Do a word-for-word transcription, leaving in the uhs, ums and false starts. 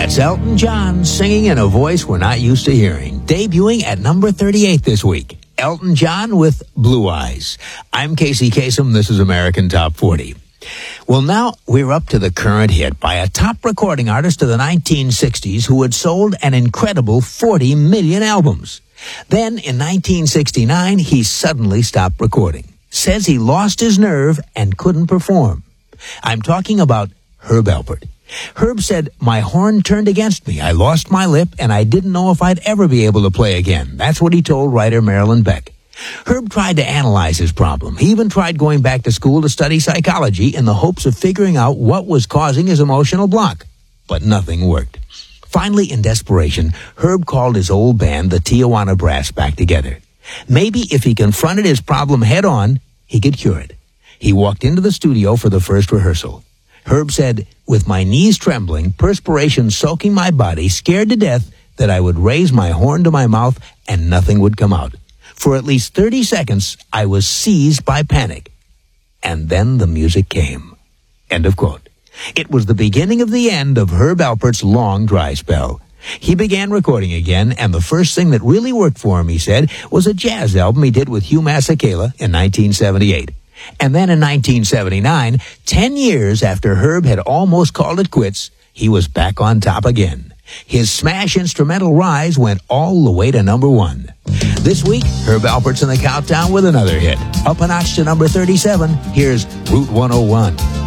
That's Elton John singing in a voice we're not used to hearing. Debuting at number thirty-eight this week. Elton John with Blue Eyes. I'm Casey Kasem. This is American Top forty. Well, now we're up to the current hit by a top recording artist of the nineteen sixties who had sold an incredible forty million albums. Then, in nineteen sixty-nine, he suddenly stopped recording. Says he lost his nerve and couldn't perform. I'm talking about Herb Alpert. Herb said, "My horn turned against me. I lost my lip, and I didn't know if I'd ever be able to play again." That's what he told writer Marilyn Beck. Herb tried to analyze his problem. He even tried going back to school to study psychology in the hopes of figuring out what was causing his emotional block. But nothing worked. Finally, in desperation, Herb called his old band, the Tijuana Brass, back together. Maybe if he confronted his problem head-on, he could cure it. He walked into the studio for the first rehearsal. Herb said, "With my knees trembling, perspiration soaking my body, scared to death that I would raise my horn to my mouth and nothing would come out. For at least thirty seconds, I was seized by panic. And then the music came." End of quote. It was the beginning of the end of Herb Alpert's long dry spell. He began recording again, and the first thing that really worked for him, he said, was a jazz album he did with Hugh Masekela in nineteen seventy-eight. And then in nineteen seventy-nine, ten years after Herb had almost called it quits, he was back on top again. His smash instrumental rise went all the way to number one. This week, Herb Alpert's in the countdown with another hit. Up a notch to number thirty-seven, here's Route one oh one.